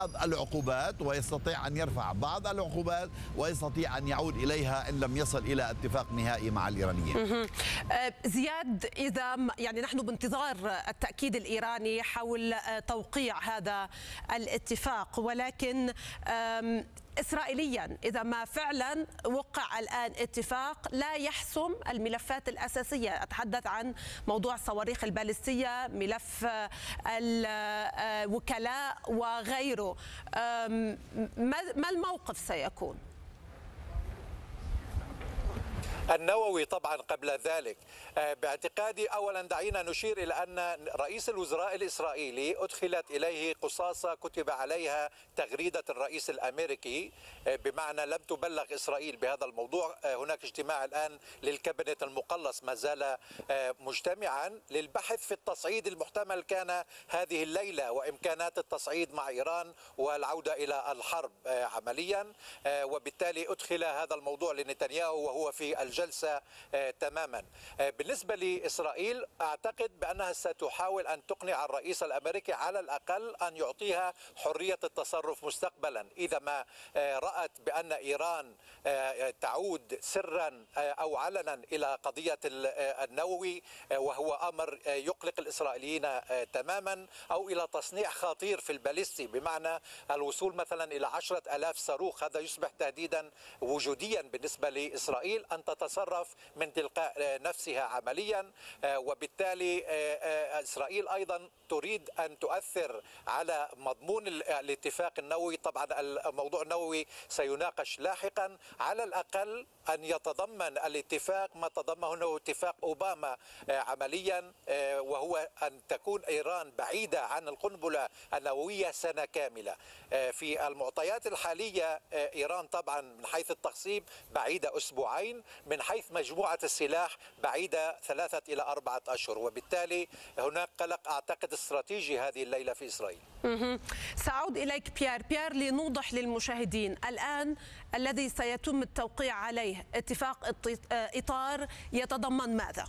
العقوبات ويستطيع أن يرفع بعض العقوبات ويستطيع أن يعود إليها إن لم يصل إلى اتفاق نهائي مع الإيرانيين. زياد، إذا يعني نحن بانتظار التأكيد الإيراني حول توقيع هذا الاتفاق، ولكن إسرائيليا إذا ما فعلا وقع الآن اتفاق لا يحسم الملفات الأساسية، أتحدث عن موضوع الصواريخ البالستية، ملف الوكلاء وغيره، ما الموقف سيكون؟ النووي طبعا قبل ذلك. باعتقادي أولا دعينا نشير إلى أن رئيس الوزراء الإسرائيلي أدخلت إليه قصاصة كتب عليها تغريدة الرئيس الأمريكي، بمعنى لم تبلغ إسرائيل بهذا الموضوع. هناك اجتماع الآن للكابينت المقلص ما زال مجتمعا للبحث في التصعيد المحتمل كان هذه الليلة وإمكانات التصعيد مع إيران والعودة إلى الحرب عمليا، وبالتالي أدخل هذا الموضوع لنتنياهو وهو في الجلسة تماما. بالنسبة لإسرائيل أعتقد بأنها ستحاول أن تقنع الرئيس الأمريكي على الأقل أن يعطيها حرية التصرف مستقبلا إذا ما رأت بأن إيران تعود سرا أو علنا إلى قضية النووي، وهو أمر يقلق الإسرائيليين تماما، أو إلى تصنيع خطير في البالستي، بمعنى الوصول مثلا إلى 10,000 صاروخ. هذا يصبح تهديدا وجوديا بالنسبة لإسرائيل أن تتصرف من تلقاء نفسها عمليا. وبالتالي إسرائيل أيضا تريد أن تؤثر على مضمون الاتفاق النووي. طبعا الموضوع النووي سيناقش لاحقا، على الأقل أن يتضمن الاتفاق ما تضمنه اتفاق أوباما عمليا، وهو أن تكون إيران بعيدة عن القنبلة النووية سنة كاملة. في المعطيات الحالية إيران طبعا من حيث التخصيب بعيدة أسبوعين، من حيث مجموعة السلاح بعيدة 3 إلى 4 أشهر، وبالتالي هناك قلق أعتقد استراتيجي هذه الليلة في إسرائيل. سأعود إليك بيير لنوضح للمشاهدين الآن الذي سيتم التوقيع عليه اتفاق إطار يتضمن ماذا؟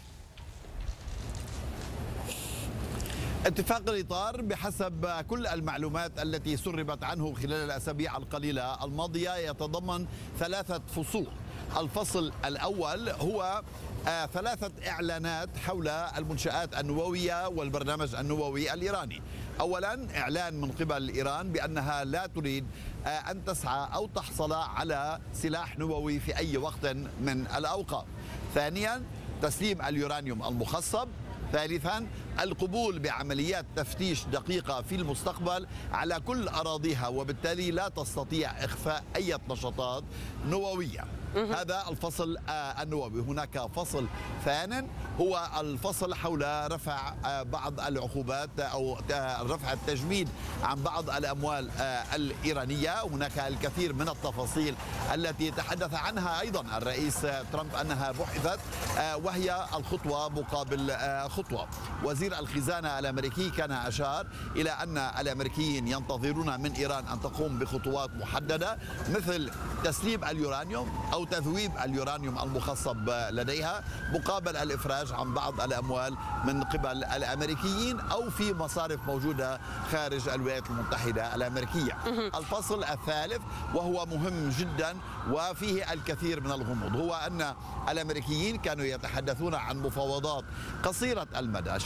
اتفاق الإطار بحسب كل المعلومات التي سربت عنه خلال الأسابيع القليلة الماضية يتضمن 3 فصول. الفصل الأول هو 3 إعلانات حول المنشآت النووية والبرنامج النووي الإيراني. أولا إعلان من قبل إيران بأنها لا تريد أن تسعى أو تحصل على سلاح نووي في أي وقت من الأوقات. ثانيا تسليم اليورانيوم المخصب. ثالثا القبول بعمليات تفتيش دقيقة في المستقبل على كل أراضيها، وبالتالي لا تستطيع إخفاء أي نشاطات نووية. هذا الفصل النووي. هناك فصل ثان هو الفصل حول رفع بعض العقوبات أو رفع التجميد عن بعض الأموال الإيرانية. هناك الكثير من التفاصيل التي تحدث عنها أيضا الرئيس ترامب أنها بحثت، وهي الخطوة مقابل خطوة. وزير الخزانة الأمريكي كان أشار إلى أن الأمريكيين ينتظرون من إيران أن تقوم بخطوات محددة مثل تسليم اليورانيوم أو تذويب اليورانيوم المخصب لديها مقابل الإفراج عن بعض الأموال من قبل الأمريكيين أو في مصارف موجودة خارج الولايات المتحدة الأمريكية. الفصل الثالث وهو مهم جدا وفيه الكثير من الغموض هو أن الأمريكيين كانوا يتحدثون عن مفاوضات قصيرة المدى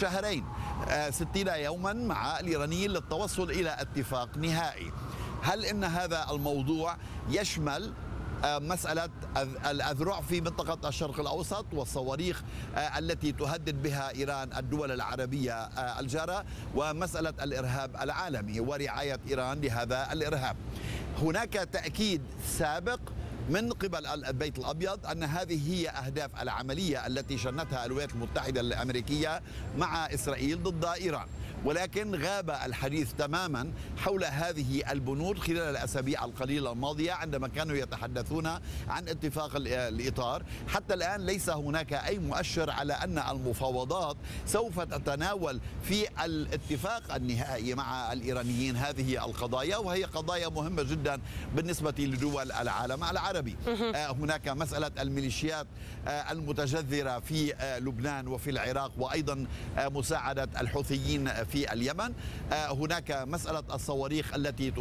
60 يوما مع الإيرانيين للتوصل إلى اتفاق نهائي. هل إن هذا الموضوع يشمل مسألة الأذرع في منطقة الشرق الأوسط والصواريخ التي تهدد بها إيران الدول العربية الجارة، ومسألة الإرهاب العالمي ورعاية إيران لهذا الإرهاب؟ هناك تأكيد سابق من قبل البيت الأبيض أن هذه هي أهداف العملية التي شنتها الولايات المتحدة الأمريكية مع إسرائيل ضد إيران، ولكن غاب الحديث تماما حول هذه البنود خلال الأسابيع القليلة الماضية عندما كانوا يتحدثون عن اتفاق الإطار. حتى الآن ليس هناك أي مؤشر على أن المفاوضات سوف تتناول في الاتفاق النهائي مع الإيرانيين هذه القضايا، وهي قضايا مهمة جدا بالنسبة لدول العالم العربي. هناك مسألة الميليشيات المتجذرة في لبنان وفي العراق، وأيضا مساعدة الحوثيين في اليمن. هناك مسألة الصواريخ التي